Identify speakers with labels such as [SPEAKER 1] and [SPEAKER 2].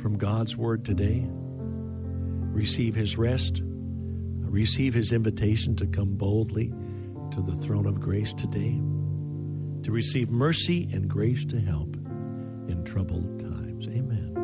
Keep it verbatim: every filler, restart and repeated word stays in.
[SPEAKER 1] from God's word today. Receive his rest. Receive his invitation to come boldly to the throne of grace today, to receive mercy and grace to help in troubled times. Amen.